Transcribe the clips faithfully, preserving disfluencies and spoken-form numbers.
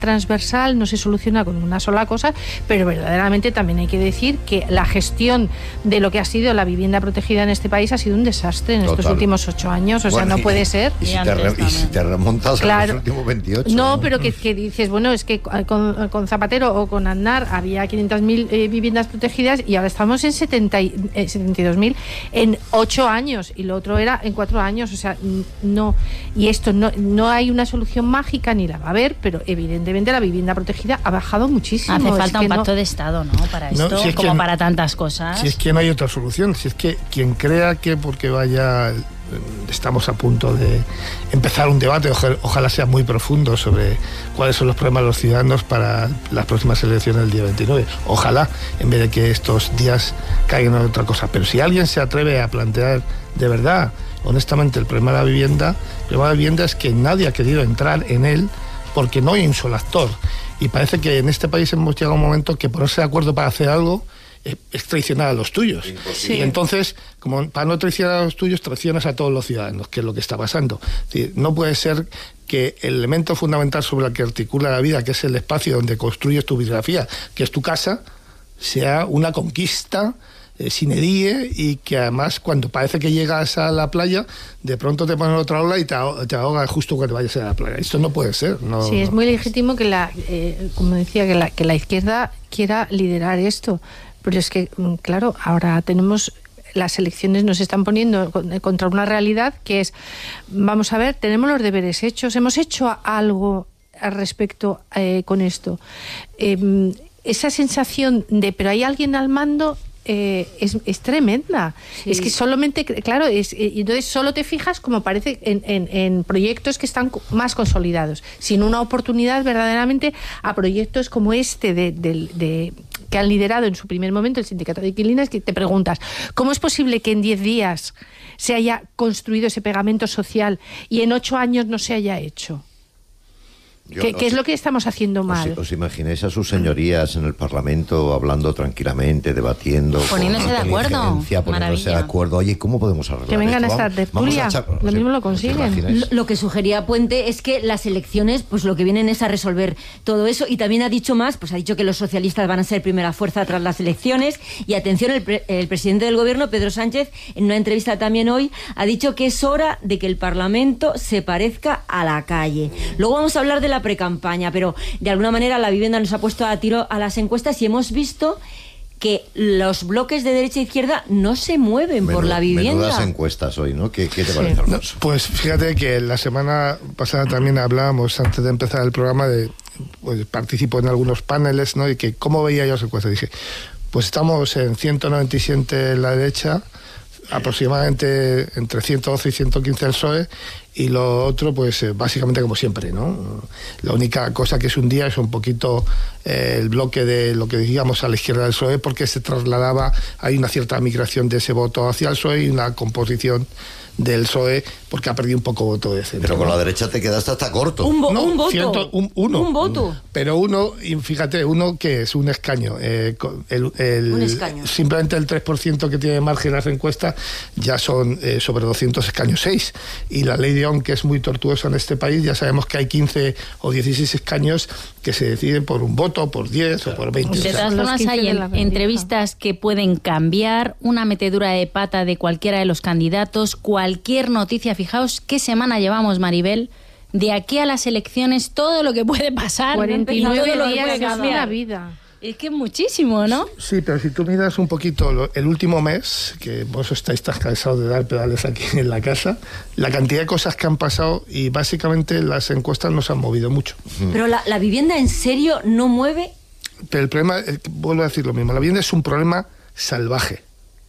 transversal, no se soluciona con una sola cosa, pero verdaderamente también hay que decir que la gestión de lo que ha sido la vivienda protegida en este país ha sido un desastre en Total. estos últimos ocho años, o bueno, sea, no y, puede ser. Y, y, si, te re, y si te remontas claro. a los últimos veintiocho. No, ¿no? pero que, que dices, bueno, es que con, con Zapatero o con Aznar había quinientas mil eh, viviendas protegidas y ahora estamos en setenta y dos mil en ocho años y lo otro era en cuatro años, o sea, no, y esto no, no hay una solución mágica ni la va a haber, pero evidentemente la vivienda protegida ha bajado muchísimo. Hace falta es un pacto no... de Estado, ¿no? Para esto, no, si como que, para tantas cosas. Si es que no hay otra solución, si es que quien crea que porque vaya estamos a punto de empezar un debate, ojalá, ojalá sea muy profundo, sobre cuáles son los problemas de los ciudadanos para las próximas elecciones del día veintinueve. Ojalá, en vez de que estos días caigan en otra cosa. Pero si alguien se atreve a plantear de verdad, honestamente, el problema de la vivienda, el problema de la vivienda es que nadie ha querido entrar en él porque no hay un solo actor. Y parece que en este país hemos llegado a un momento que ponerse de acuerdo para hacer algo es, es traicionar a los tuyos. Sí. Y entonces, como para no traicionar a los tuyos, traicionas a todos los ciudadanos, que es lo que está pasando. Es decir, no puede ser que el elemento fundamental sobre el que articula la vida, que es el espacio donde construyes tu biografía, que es tu casa, sea una conquista sin edie y que además cuando parece que llegas a la playa de pronto te ponen otra ola y te, ahoga, te ahoga justo cuando vayas a la playa. Esto no puede ser. No, sí, es no. muy legítimo que la, eh, como decía, que la, que la izquierda quiera liderar esto, pero es que, claro, ahora tenemos... Las elecciones nos están poniendo contra una realidad que es, vamos a ver, tenemos los deberes hechos, hemos hecho algo al respecto eh, con esto. Eh, esa sensación de, pero hay alguien al mando... Eh, es, es tremenda. Sí. Es que solamente, claro, es, y entonces solo te fijas, como parece, en, en, en proyectos que están más consolidados, sin una oportunidad verdaderamente a proyectos como este de, de, de que han liderado en su primer momento el sindicato de inquilinas, que te preguntas, ¿cómo es posible que en diez días se haya construido ese pegamento social y en ocho años no se haya hecho? ¿Qué, ¿Qué es lo que estamos haciendo mal? ¿Os, os imagináis a sus señorías en el Parlamento hablando tranquilamente, debatiendo, poniéndose de acuerdo? Poniéndose de acuerdo. Oye, ¿cómo podemos arreglar que vengan esto? a estar tertulia, lo mismo lo consiguen. Lo, lo que sugería Puente es que las elecciones, pues lo que vienen es a resolver todo eso, y también ha dicho más, pues ha dicho que los socialistas van a ser primera fuerza tras las elecciones, y atención, el, pre, el presidente del gobierno, Pedro Sánchez, en una entrevista también hoy, ha dicho que es hora de que el Parlamento se parezca a la calle. Luego vamos a hablar de la precampaña, pero de alguna manera la vivienda nos ha puesto a tiro a las encuestas y hemos visto que los bloques de derecha e izquierda no se mueven Menudo, por la vivienda. Menudas encuestas hoy, ¿no? ¿Qué, qué te parece, sí. Alfonso? Pues fíjate que la semana pasada también hablábamos, antes de empezar el programa, de pues, participo en algunos paneles, ¿no? Y que cómo veía yo las encuestas. Dije, pues estamos en ciento noventa y siete en la derecha, aproximadamente entre ciento doce y ciento quince el P S O E, y lo otro pues eh, básicamente como siempre, ¿no? La única cosa que es un día es un poquito eh, el bloque de lo que digamos a la izquierda del P S O E, porque se trasladaba, hay una cierta migración de ese voto hacia el P S O E y una composición del P S O E porque ha perdido un poco voto de centro. Pero con la derecha te quedaste hasta corto. Un, vo no, un voto. Ciento, un, uno. Un voto. Pero uno, y fíjate, uno que es un escaño. Eh, el, el, un escaño. Simplemente el tres por ciento que tiene margen las encuestas ya son eh, sobre doscientos escaños, seis. Y la ley de Ohm, que es muy tortuosa en este país, ya sabemos que hay quince o dieciséis escaños que se deciden por un voto, por diez o por veinte. De todas formas, hay en, entrevistas que pueden cambiar, una metedura de pata de cualquiera de los candidatos, cualquier noticia. Fijaos qué semana llevamos, Maribel, de aquí a las elecciones, todo lo que puede pasar. cuarenta y nueve días es una vida. Es que es muchísimo, ¿no? Sí, pero si tú miras un poquito lo, el último mes, que vos estáis tan cansados de dar pedales aquí en la casa, la cantidad de cosas que han pasado, y básicamente las encuestas nos han movido mucho. Pero la, la vivienda en serio no mueve. Pero el problema, eh, vuelvo a decir lo mismo, la vivienda es un problema salvaje,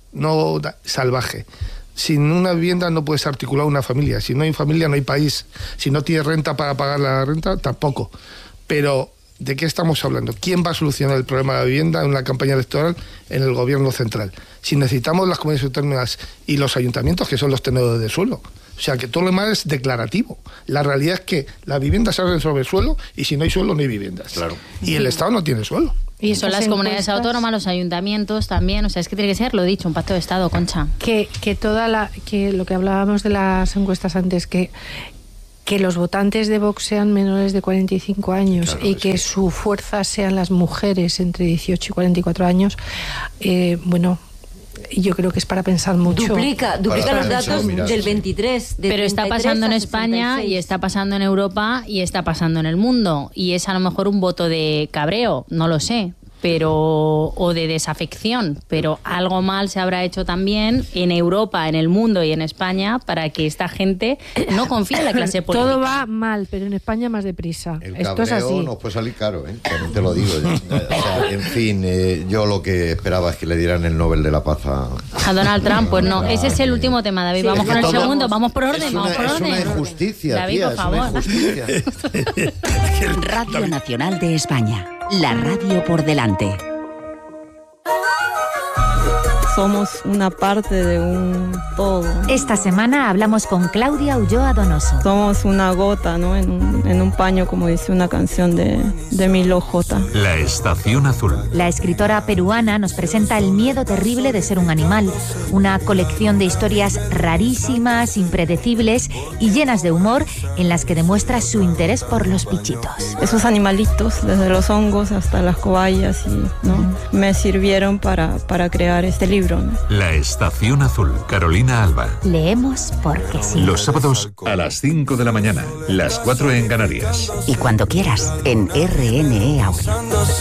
no da, salvaje. Sin una vivienda no puedes articular una familia, si no hay familia no hay país, si no tienes renta para pagar la renta, tampoco. Pero ¿de qué estamos hablando? ¿Quién va a solucionar el problema de la vivienda en una campaña electoral en el gobierno central? Si necesitamos las comunidades autónomas y los ayuntamientos, que son los tenedores de suelo. O sea, que todo lo demás es declarativo. La realidad es que la vivienda se hace sobre el suelo, y si no hay suelo no hay viviendas. Claro. Y el Estado no tiene suelo. Y son las comunidades autónomas, los ayuntamientos también, o sea, es que tiene que ser, lo he dicho, un pacto de Estado, Concha. Que, que toda la, que lo que hablábamos de las encuestas antes, que que los votantes de Vox sean menores de cuarenta y cinco años Claro, y que sí. su fuerza sean las mujeres entre dieciocho y cuarenta y cuatro años, eh, bueno, yo creo que es para pensar mucho. Duplica, duplica Para los pensar, datos mirar, del sí. veintitrés. De Pero está treinta y tres pasando en a España sesenta y seis. y está pasando en Europa y está pasando en el mundo. Y es a lo mejor un voto de cabreo, no lo sé, pero o de desafección, pero algo mal se habrá hecho también en Europa, en el mundo y en España para que esta gente no confíe en la clase política. Todo va mal, pero en España más deprisa. El Esto es cabreo así. nos puede salir caro, ¿eh? También te lo digo. O sea, en fin, eh, yo lo que esperaba es que le dieran el Nobel de la Paz a... A Donald Trump, pues no. Ese es el último tema, David. Sí, vamos es con que el todo- segundo, vamos por orden, es una, vamos por es orden. una injusticia, David, tía, por es favor. una injusticia. Radio Nacional de España. La radio por delante. Somos una parte de un todo. Esta semana hablamos con Claudia Ulloa Donoso. Somos una gota, ¿no? En un, en un paño, como dice una canción de, de Milo J. La Estación Azul. La escritora peruana nos presenta El miedo terrible de ser un animal, una colección de historias rarísimas, impredecibles y llenas de humor en las que demuestra su interés por los bichitos. Esos animalitos, desde los hongos hasta las cobayas, y, ¿no? me sirvieron para, para crear este libro. ¿no? La Estación Azul. Carolina Alba. Leemos porque sí. Los sábados a las cinco de la mañana, las cuatro en Canarias. Y cuando quieras, en R N E Audio.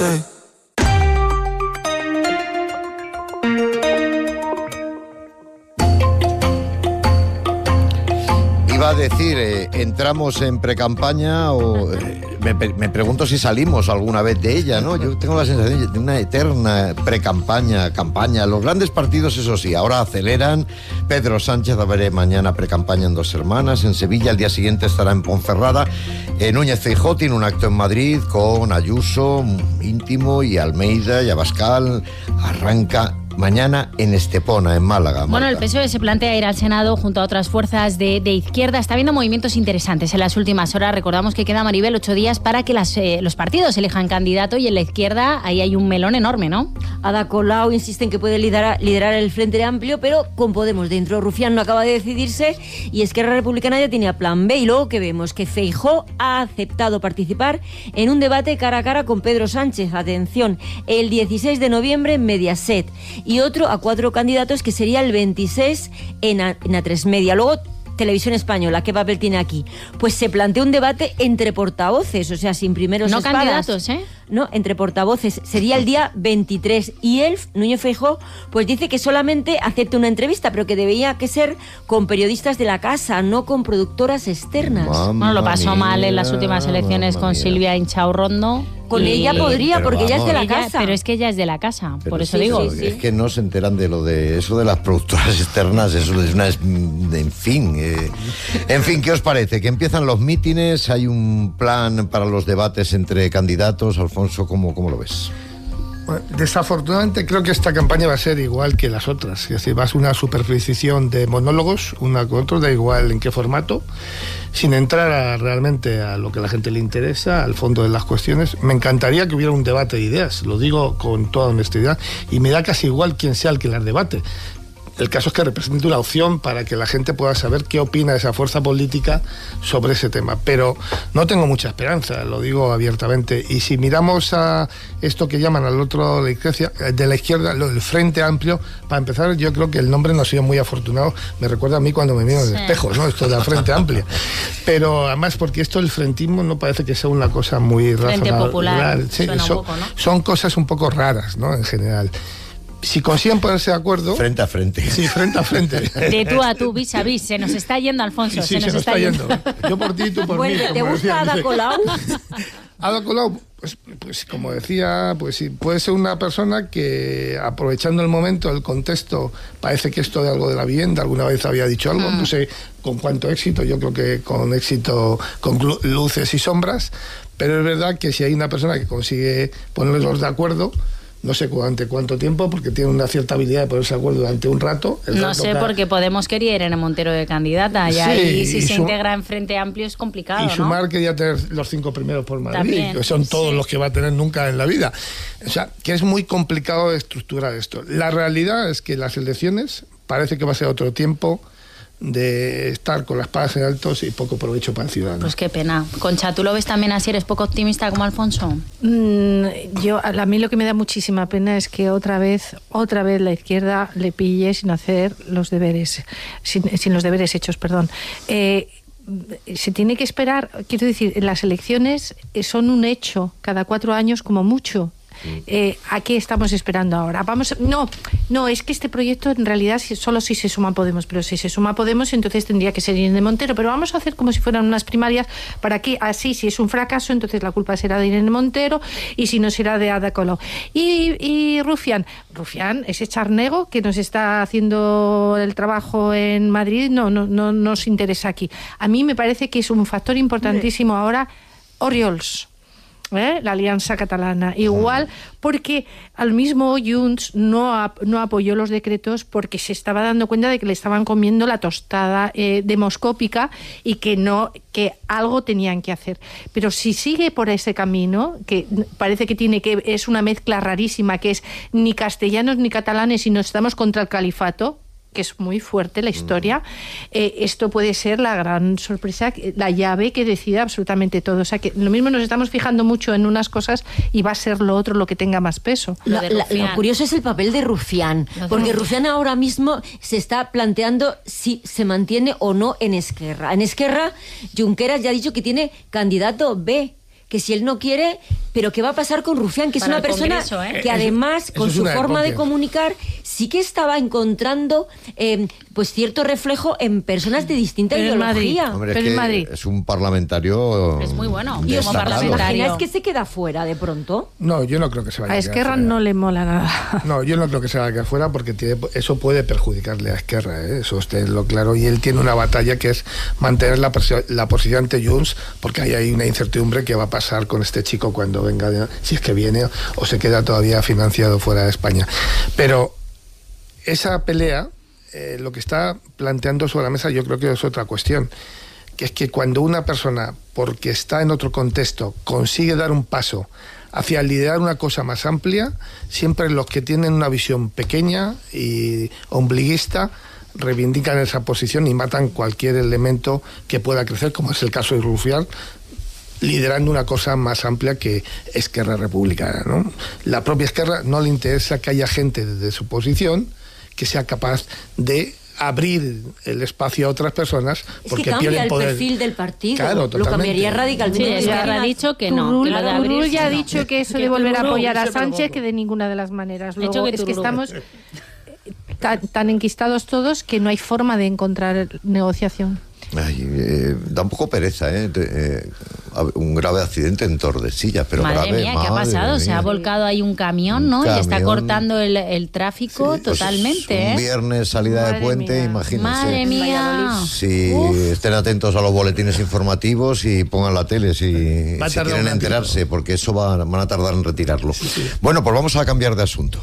Iba a decir, eh, ¿entramos en precampaña o eh, me, me pregunto si salimos alguna vez de ella, ¿no? Yo tengo la sensación de una eterna precampaña, campaña. Los grandes partidos, eso sí, ahora aceleran. Pedro Sánchez a ver mañana precampaña en Dos Hermanas, en Sevilla, el día siguiente estará en Ponferrada. Eh, Núñez Feijóo tiene un acto en Madrid con Ayuso, Íntimo y Almeida y Abascal. Arranca mañana en Estepona, en Málaga. Bueno, el Marta. P S O E se plantea ir al Senado junto a otras fuerzas de, de izquierda. Está habiendo movimientos interesantes en las últimas horas. Recordamos que queda, Maribel, ocho días para que las, eh, los partidos elijan candidato y en la izquierda ahí hay un melón enorme, ¿no? Ada Colau insiste en que puede liderar, liderar el Frente Amplio, pero con Podemos dentro. Rufián no acaba de decidirse y Esquerra Republicana ya tenía plan B. Y luego que vemos que Feijóo ha aceptado participar en un debate cara a cara con Pedro Sánchez. Atención, el dieciséis de noviembre en Mediaset. Y otro a cuatro candidatos que sería el veintiséis en A, en A tres Media. Luego, Televisión Española, ¿qué papel tiene aquí? Pues se plantea un debate entre portavoces, o sea, sin primeros No espadas. candidatos, ¿eh? No, entre portavoces. Sería el día veintitrés. Y él, Núñez Feijóo, pues dice que solamente acepta una entrevista, pero que debería que ser con periodistas de la casa, no con productoras externas. Mamma Bueno, lo pasó mal en las mía, últimas elecciones mamma con mía. Silvia Inchaurrondo. Con y- ella podría, Pero porque ella es de la Ella- casa. pero es que ella es de la casa, Pero por eso sí, digo. sí, sí. Es que no se enteran de lo de eso de las productoras externas, eso es una... es- en fin, eh, en fin, ¿qué os parece? Que empiezan los mítines, hay un plan para los debates entre candidatos. Alfonso, ¿cómo, cómo lo ves? Bueno, desafortunadamente creo que esta campaña va a ser igual que las otras, es decir, va a ser una superposición de monólogos, una con otro, da igual en qué formato, sin entrar a, realmente a lo que a la gente le interesa, al fondo de las cuestiones. Me encantaría que hubiera un debate de ideas, lo digo con toda honestidad, y me da casi igual quién sea el que las debate. El caso es que represente una opción para que la gente pueda saber qué opina esa fuerza política sobre ese tema. Pero no tengo mucha esperanza, lo digo abiertamente. Y si miramos a esto que llaman al otro lado de la izquierda, de la izquierda, lo del Frente Amplio, para empezar, yo creo que el nombre no ha sido muy afortunado. Me recuerda a mí cuando me miro en el Sí. espejo, ¿no? Esto de la Frente Amplia. Pero además, porque esto del frentismo no parece que sea una cosa muy Frente razonable. Popular, Sí, suena un son, poco, ¿no? son cosas un poco raras, ¿no? En general. Si consiguen ponerse de acuerdo... Frente a frente. Sí, frente a frente. De tú a tú, vis a vis. Se nos está yendo, Alfonso. Sí, se nos está, yendo. Yo por ti, tú por Bueno, mí. ¿te como gusta decía. Ada Colau? Ada Colau, pues, pues como decía, pues sí, puede ser una persona que aprovechando el momento, el contexto, parece que esto de algo de la vivienda, alguna vez había dicho algo, no sé con cuánto éxito, yo creo que con éxito, con glu- luces y sombras, pero es verdad que si hay una persona que consigue ponerlos de acuerdo, no sé durante cuánto tiempo, porque tiene una cierta habilidad de ponerse de acuerdo durante un rato. el No rato sé, ca- porque Podemos quería Irene Montero de candidata. Y Sí, ahí, si y se su- integra en Frente Amplio, es complicado, Y ¿no? Sumar quería tener los cinco primeros por Madrid, También, que son todos sí. los que va a tener nunca en la vida. O sea, que es muy complicado de estructurar esto. La realidad es que las elecciones parece que va a ser otro tiempo de estar con las palas en alto y poco provecho para el ciudadano. Pues qué pena. Concha, ¿tú lo ves también así? ¿Eres poco optimista como Alfonso? Mm, yo, a mí lo que me da muchísima pena es que otra vez, otra vez la izquierda le pille sin hacer los deberes, sin, sin los deberes hechos, perdón. Eh, se tiene que esperar, quiero decir, las elecciones son un hecho cada cuatro años como mucho. Eh, ¿A qué estamos esperando ahora? Vamos, no, no, es que este proyecto en realidad solo si se suma Podemos, pero si se suma Podemos entonces tendría que ser Irene Montero, pero vamos a hacer como si fueran unas primarias para que así, si es un fracaso, entonces la culpa será de Irene Montero y si no será de Ada Colau. Y, y Rufián, Rufián, ese charnego que nos está haciendo el trabajo en Madrid, no, no, no nos interesa aquí. A mí me parece que es un factor importantísimo ahora Oriols. ¿Eh? La Alianza Catalana, igual porque al mismo Junts no, ap no apoyó los decretos porque se estaba dando cuenta de que le estaban comiendo la tostada eh, demoscópica y que no, que algo tenían que hacer. Pero si sigue por ese camino, que parece que tiene que es una mezcla rarísima, que es ni castellanos ni catalanes, sino estamos contra el califato, que es muy fuerte la historia, eh, esto puede ser la gran sorpresa, la llave que decida absolutamente todo. O sea, que lo mismo nos estamos fijando mucho en unas cosas y va a ser lo otro lo que tenga más peso. Lo, la, lo curioso es el papel de Rufián, porque Rufián ahora mismo se está planteando si se mantiene o no en Esquerra. En Esquerra, Junqueras ya ha dicho que tiene candidato B, que si él no quiere, pero ¿qué va a pasar con Rufián? Que es Para una persona ¿eh? que además, eso, con eso su forma época. de comunicar, sí que estaba encontrando eh, pues cierto reflejo en personas de distinta pero ideología. Hombre, pero es, en Madrid. es un parlamentario. Es muy bueno. Y como parlamentario. ¿Es que se queda fuera de pronto? No, yo no creo que se vaya a, a Esquerra no le mola nada. No, yo no creo que se vaya a quedar fuera porque tiene, eso puede perjudicarle a Esquerra, ¿eh? Eso usted lo claro. Y él tiene una batalla que es mantener la, la posición ante Junts, porque ahí hay una incertidumbre que va a pasar con este chico cuando venga, de, si es que viene o se queda todavía financiado fuera de España. Pero esa pelea, eh, lo que está planteando sobre la mesa, yo creo que es otra cuestión, que es que cuando una persona, porque está en otro contexto, consigue dar un paso hacia liderar una cosa más amplia, siempre los que tienen una visión pequeña y ombliguista reivindican esa posición y matan cualquier elemento que pueda crecer, como es el caso de Rufián, liderando una cosa más amplia que Esquerra Republicana, ¿no? La propia Esquerra no le interesa que haya gente desde su posición que sea capaz de abrir el espacio a otras personas porque es que cambia pierden el poder. perfil del partido, claro, lo cambiaría radicalmente. Sí, Esquerra ha dicho que no. Turul, que lo de abrir, Turul ya ha no. dicho que eso que de volver a apoyar a Turul, Sánchez que de ninguna de las maneras. Luego, hecho que es que Turul. estamos tan, tan enquistados todos que no hay forma de encontrar negociación. Ay, eh, da un poco pereza, ¿eh? De, eh, un grave accidente en Tordesillas, pero madre grave, mía, ¿qué ha pasado? Mía. Se ha volcado ahí un camión, ¿no? Un y le está camión. cortando el, el tráfico Sí, pues totalmente, un ¿eh? viernes salida Madre de puente, mía. imagínense. Madre mía. Si Uf. estén atentos a los boletines informativos y pongan la tele si, Va a si tardar quieren un ratito. enterarse, porque eso va, van a tardar en retirarlo. Sí, sí. Bueno, pues vamos a cambiar de asunto.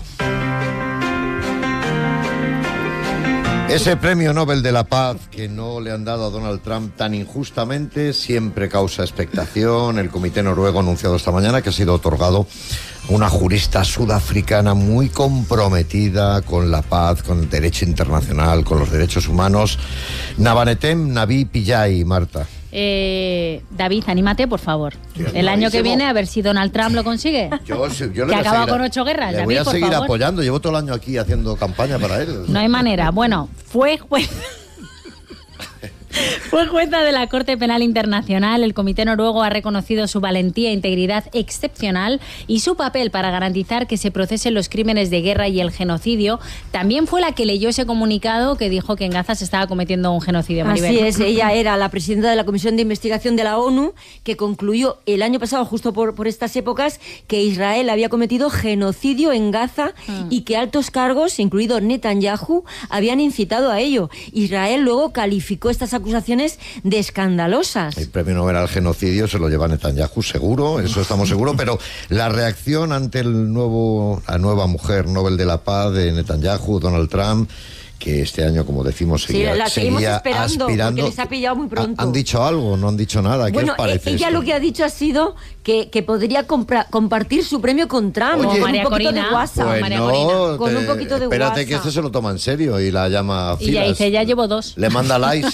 Ese premio Nobel de la Paz que no le han dado a Donald Trump tan injustamente siempre causa expectación. El comité noruego ha anunciado esta mañana que ha sido otorgado a una jurista sudafricana muy comprometida con la paz, con el derecho internacional, con los derechos humanos. Navanetem Navi Pillay, Marta. Eh, David, anímate, por favor. Sí, el año que buenísimo. viene, a ver si Donald Trump lo consigue. Yo, yo le que voy a acaba seguir, con ocho guerras. Le David, voy a por seguir favor. apoyando. Llevo todo el año aquí haciendo campaña para él. No hay manera. Bueno, fue juez. Fue jueza de la Corte Penal Internacional. El Comité Noruego ha reconocido su valentía e integridad excepcional y su papel para garantizar que se procesen los crímenes de guerra y el genocidio. También fue la que leyó ese comunicado que dijo que en Gaza se estaba cometiendo un genocidio. Maribel. Así es, ella era la presidenta de la Comisión de Investigación de la ONU, que concluyó el año pasado, justo por, por estas épocas, que Israel había cometido genocidio en Gaza mm. y que altos cargos, incluido Netanyahu, habían incitado a ello. Israel luego calificó estas acusaciones de escandalosas. El premio Nobel al genocidio se lo lleva Netanyahu, seguro, eso estamos seguros, pero la reacción ante el nuevo, la nueva mujer Nobel de la Paz de Netanyahu, Donald Trump, que este año, como decimos, seguía, sí, la seguimos seguía esperando, aspirando. porque les ha pillado muy pronto. ¿Han dicho algo? ¿No han dicho nada? ¿Qué bueno, os parece ella esto? lo que ha dicho ha sido que, que podría compra, compartir su premio con Trump. Oye, con María un poquito Corina, de WhatsApp. Pues María no, Corina. Con te- un poquito de espérate WhatsApp. que este se lo toma en serio y la llama a Y ya filas. dice, ya llevo dos. Le manda likes.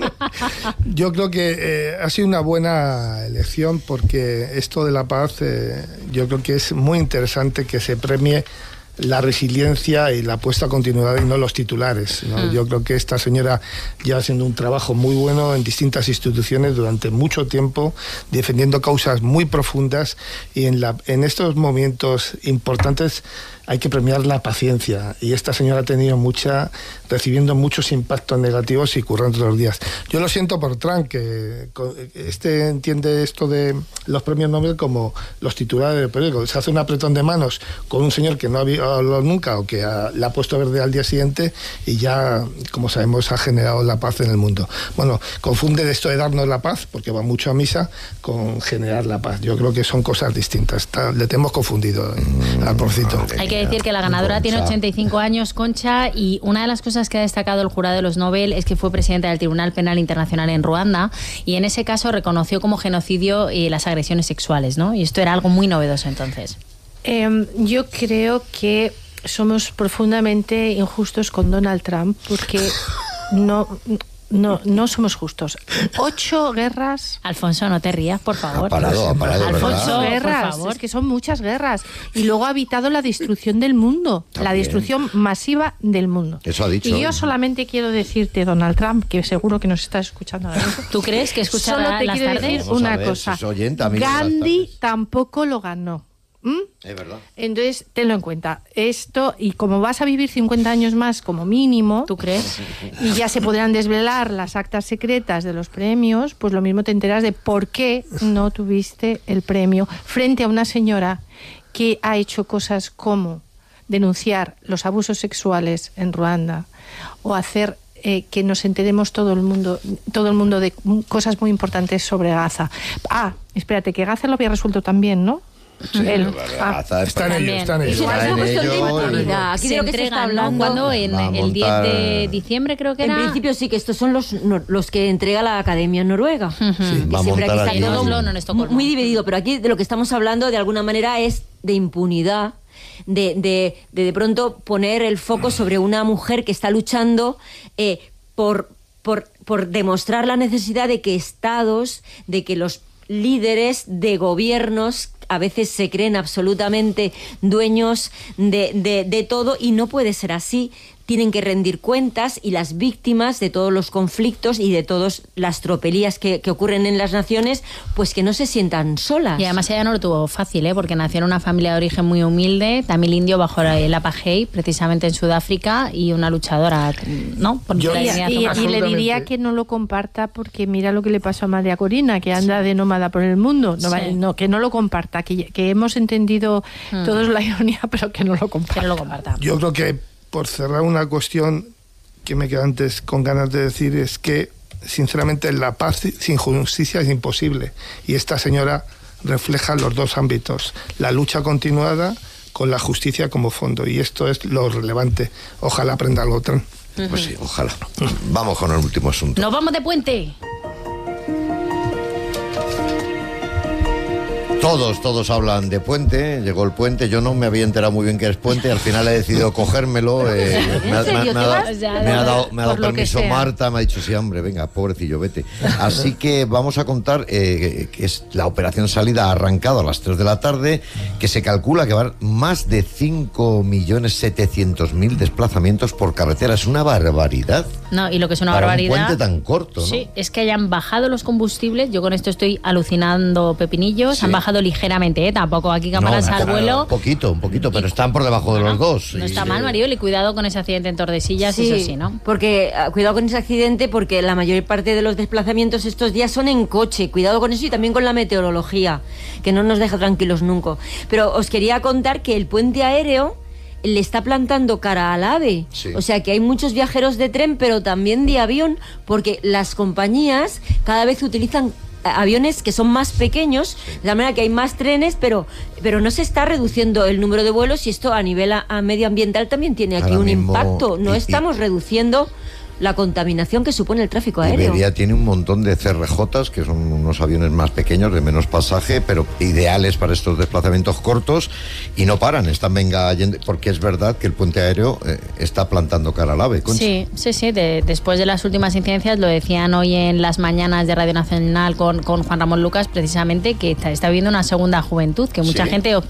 Yo creo que eh, ha sido una buena elección porque esto de la paz, eh, yo creo que es muy interesante que se premie la resiliencia y la puesta a continuidad y no los titulares, ¿no? Mm. Yo creo que esta señora lleva haciendo un trabajo muy bueno en distintas instituciones durante mucho tiempo, defendiendo causas muy profundas y en, la, en estos momentos importantes hay que premiar la paciencia y esta señora ha tenido mucha, recibiendo muchos impactos negativos y currando todos los días. Yo lo siento por Trump, que este entiende esto de los premios Nobel como los titulares del periódico. Se hace un apretón de manos con un señor que no había hablado nunca o que ha, le ha puesto verde al día siguiente y ya, como sabemos, ha generado la paz en el mundo. Bueno, confunde esto de darnos la paz, porque va mucho a misa, con generar la paz. Yo creo que son cosas distintas. Está, le tenemos confundido eh, mm, al porcito. Hay que decir que la ganadora Concha. tiene ochenta y cinco años, Concha, y una de las cosas que ha destacado el jurado de los Nobel es que fue presidenta del Tribunal Penal Internacional en Ruanda y en ese caso reconoció como genocidio eh, las agresiones sexuales, ¿no? Y esto era algo muy novedoso entonces. Eh, yo creo que somos profundamente injustos con Donald Trump porque no... No, no somos justos. Ocho guerras. Alfonso, no te rías, por favor. Ha parado, ha parado, Alfonso, ¿verdad? guerras. Por favor. Es que son muchas guerras. Y luego ha evitado la destrucción del mundo. También. La destrucción masiva del mundo. Eso ha dicho. Y yo solamente quiero decirte, Donald Trump, que seguro que nos estás escuchando ahora mismo. ¿Tú crees que escucha Solo te las quiero tardes? decir Vamos a una ver, cosa. si es oyente, amigo de las Gandhi tardes. tampoco lo ganó. ¿Mm? Es verdad. Entonces, tenlo en cuenta. Esto, y como vas a vivir cincuenta años más como mínimo, ¿Tú crees? y ya se podrán desvelar las actas secretas de los premios, pues lo mismo te enteras de por qué no tuviste el premio frente a una señora que ha hecho cosas como denunciar los abusos sexuales en Ruanda o hacer eh, que nos enteremos todo el mundo todo el mundo de cosas muy importantes sobre Gaza. Ah, espérate, que Gaza lo había resuelto también, ¿no? Sí, El- pero ah. Gaza es Está en para- ello, está en ello. Es una Está en cuestión de ello, impunidad. Aquí Se de lo que se está entregan, ¿no? hablando. Cuando en Va a el diez montar- de diciembre creo que En era. principio sí, que estos son los, no- los que entrega la Academia Noruega. Sí, Que va a siempre montar aquí aquí está todo un- en Estocolmo. muy dividido, pero aquí de lo que estamos hablando de alguna manera es de impunidad, de de, de, de pronto poner el foco sobre una mujer que está luchando eh, por, por, por demostrar la necesidad de que estados, de que los líderes de gobiernos a veces se creen absolutamente dueños de, de, de todo y no puede ser así. Tienen que rendir cuentas y las víctimas de todos los conflictos y de todas las tropelías que, que ocurren en las naciones, pues que no se sientan solas. Y además ella no lo tuvo fácil, ¿eh? Porque nació en una familia de origen muy humilde, tamil indio bajo el apartheid, precisamente en Sudáfrica, y una luchadora, ¿no? Por Yo- la Y, dignidad y- humana. y le Absolutamente. diría que no lo comparta porque mira lo que le pasó a María Corina, que anda de nómada por el mundo. No, Sí. vale, no, que no lo comparta, que, que hemos entendido Hmm. todos la ironía, pero que no lo comparta. Que no lo comparta. Yo creo que, por cerrar una cuestión que me queda antes con ganas de decir, es que, sinceramente, la paz sin justicia es imposible. Y esta señora refleja los dos ámbitos, la lucha continuada con la justicia como fondo. Y esto es lo relevante. Ojalá aprenda algo Trump. Pues sí, ojalá. Vamos con el último asunto. ¡Nos vamos de puente! Todos, todos hablan de puente. Llegó el puente. Yo no me había enterado muy bien que es puente. Al final he decidido cogérmelo. eh, me, ha, me ha- me ha dado, vas? Ya, me ha dado, me ha dado por lo que permiso sea. Marta. Me ha dicho, sí, hombre, venga, pobrecillo, vete. Así que vamos a contar eh, que es la operación salida ha arrancado a las tres de la tarde, que se calcula que va a haber más de cinco millones setecientos mil desplazamientos por carretera. Es una barbaridad. No, y lo que es una Para barbaridad. un puente tan corto, ¿no? Sí, es que hayan bajado los combustibles. Yo con esto estoy alucinando pepinillos. Sí. Han bajado ligeramente, ¿eh? Tampoco aquí cámaras No, al un vuelo. poquito, un poquito, pero están por debajo de Bueno, los dos. No Y- está mal, Maribel, y cuidado con ese accidente en Tordesillas, eso sí, ¿no? Porque ah, cuidado con ese accidente, porque la mayor parte de los desplazamientos estos días son en coche. Cuidado con eso y también con la meteorología, que no nos deja tranquilos nunca. Pero os quería contar que el puente aéreo le está plantando cara al AVE. Sí. O sea que hay muchos viajeros de tren, pero también de avión, porque las compañías cada vez utilizan aviones que son más pequeños, de la manera que hay más trenes, pero, pero no se está reduciendo el número de vuelos y esto a nivel a, a medioambiental también tiene aquí Ahora un mismo, impacto. No y, estamos y, reduciendo la contaminación que supone el tráfico aéreo. Iberia tiene un montón de C R Js, que son unos aviones más pequeños, de menos pasaje, pero ideales para estos desplazamientos cortos, y no paran, están venga, porque es verdad que el puente aéreo eh, está plantando cara al AVE. Concha. Sí, sí, sí, de, después de las últimas incidencias, lo decían hoy en las mañanas de Radio Nacional con, con Juan Ramón Lucas, precisamente, que está, está habiendo una segunda juventud, que mucha sí. gente